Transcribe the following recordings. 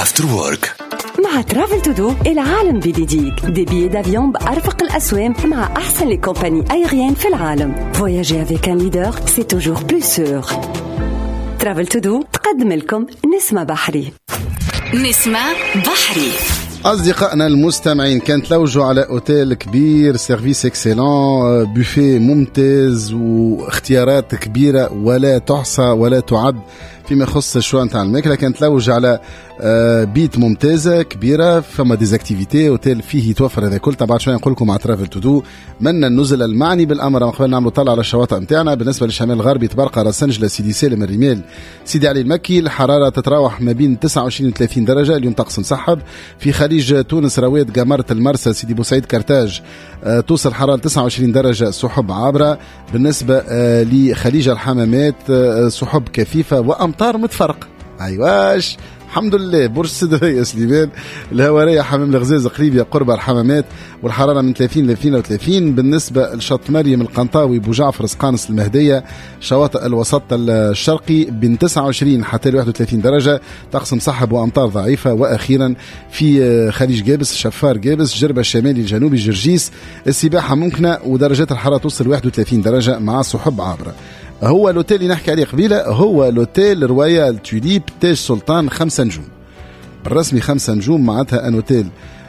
After Work مع ترافل تودو العالم بيديك دي بيي دافيون بأرفق الأسواق مع أحسن لي كومباني أيريان في العالم. Voyager avec un leader, c'est toujours plus sûr. ترافل تودو تقدم لكم نسمة بحري. نسمة بحري. أصدقائنا المستمعين، كانت لوجوا على أوتيل كبير، سيرفيس اكسيلون، بوفيه ممتاز واختيارات كبيرة ولا تحصى ولا تعد فيما يخص الشوان تاع الماكلة. كانت لوج على بيت ممتازة كبيرة، فما ديزاكتيفيتي اوتيل فيه يتوفر هذا كل. بعد شوية نقول لكم مع ترافل تودو من النزل المعني بالأمر. قبل نعملوا طلع على الشواطئ متاعنا. بالنسبة للشمال الغربي تبرقة، راس سنجلة، سيدي سالم، الرمال، سيدي علي المكي، الحرارة تتراوح ما بين 29 و 30 درجة. اليوم طقس مسحب. في خليج تونس، رواد، قمرة، المرسى، سيدي بوسعيد، كرتاج، توصل حرارة 29 درجة، سحب عابرة. بالنسبة لخليج الحمامات سحب كثيفة وأمطار متفرقة. أيواش الحمد لله. برج سدرية، سليمان، الهوارية، حمام الغزاز، قريبية، قرب الحمامات، والحرارة من 30 ل 32. بالنسبة لشط مريم، القنطاوي، بوجعفر، سقانس، المهدية، شواطئ الوسط الشرقي، بين 29 حتى 31 درجة، طقس مسحب وأمطار ضعيفة. وأخيرا في خليج جابس، شفار جابس، جربة الشمالي الجنوبي، جرجيس، السباحة ممكنة، ودرجات الحرارة توصل 31 درجة مع سحب عابرة. هو الأوتيل اللي نحكي عليه قبيلة هو الأوتيل رويال توليب تاج سلطان 5 نجوم. بالرسمي 5 نجوم، معناتها ان اوتيل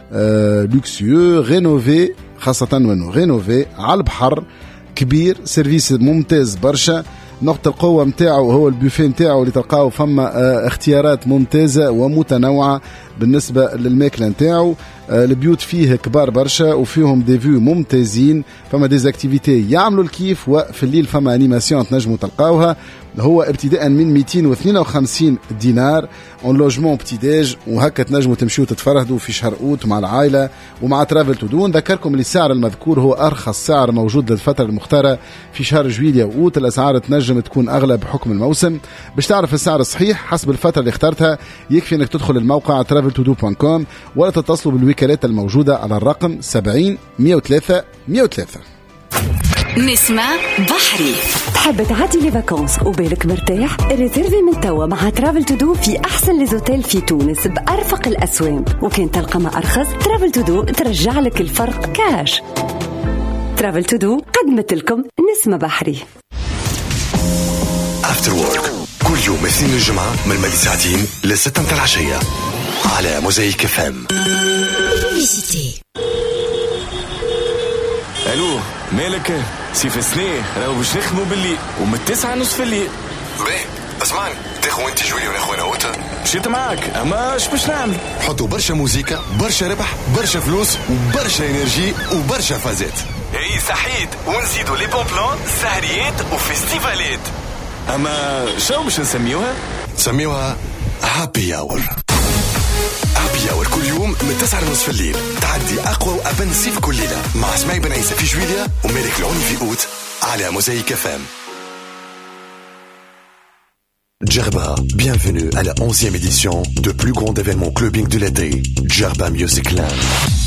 لوكسيو رينوفي، خاصة وانه رينوفي على البحر، كبير، سيرفيس ممتاز برشا. نقطة القوة متاعه هو البوفيه متاعه اللي تلقاو فما اختيارات ممتازة ومتنوعة بالنسبة للماكلة متاعه. البيوت فيه كبار برشا وفيهم دي فيو ممتازين، فما ديزاكتيفيتي يعملوا الكيف، وفي الليل فما انيماسيون تنجموا تلقاوها. هو ابتداء من 252 دينار اون لوجمون بتيداج، وهكا تنجموا تمشيوا تتفرهدوا في شهر اوت مع العائلة ومع ترافل تودو. نذكركم اللي السعر المذكور هو أرخص سعر موجود للفترة المختارة في شهر جويليا وأوت. الأسعار تنجم تكون أغلى بحكم الموسم. باش تعرف السعر الصحيح حسب الفترة اللي اخترتها يكفي أنك تدخل الموقع traveltodo.com ولا تتصلوا بالوكالات الموجودة على الرقم 70 103 103. نسمة بحري. تحب تعدي لي فاكونس وبالك مرتاح؟ ريزيرفي من توا مع ترافل تودو في أحسن ليزوتيل في تونس بأرفق الأسواق. وكان تلقى ما أرخص، ترافل تودو ترجع لك الفرق كاش. ترافل تودو قدمت لكم نسمة بحري. After Work كل يوم اثنين الجمعة من الماضي ساعتين ل6 متاع العشية على موزايك اف ام. الو مالك سيف سنيه راهو باش نخدموا بالليل ومن 9:30 الليل. باهي اسمعني، تاخو انت جولي وناخو انا اوتا. مشيت معاك اما اش باش نعمل؟ حطوا برشا موزيكا، برشا ربح، برشا فلوس وبرشا انرجي وبرشا فازات. اي صحيت، ونزيدوا لي بون بلان، سهريات وفيستيفالات. اما شو باش نسميوها هابي اور. هابي اور كل يوم من 9:30 الليل، تعدي اقوى وابن صيف كل ليله مع اسماعيل بن عيسى في جويليا ومالك العوني في اوت على موزايك اف ام. Djerba, bienvenue à la 11e édition de plus grand événement clubbing de l'été, Djerba Music Land.